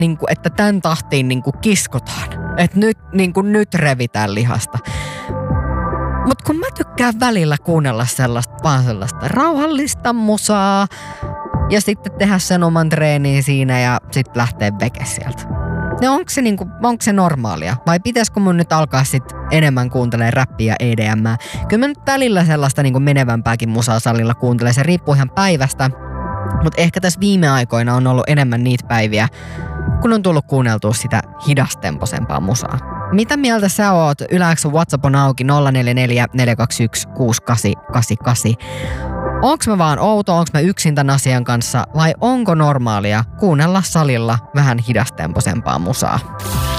niinku, että tämän tahtiin niinku kiskotaan. Että nyt revitään lihasta. Mutta kun mä tykkään välillä kuunnella sellaista rauhallista musaa ja sitten tehdä sen oman treeniin siinä ja sitten lähtee veke sieltä. Ja onko se normaalia? Vai pitäisikö mun nyt alkaa sitten enemmän kuuntelemaan räppiä ja EDMää? Kyllä mä nyt välillä sellaista niinku menevämpääkin musaa salilla kuuntelen. Se riippuu ihan päivästä. Mutta ehkä tässä viime aikoina on ollut enemmän niitä päiviä, kun on tullut kuunneltua sitä hidastemposempaa musaa. Mitä mieltä sä oot? Yläksä WhatsApp on auki 044 421 6888. Onks mä vaan outo, onks mä yksin tän asian kanssa vai onko normaalia kuunnella salilla vähän hidastemposempaa musaa?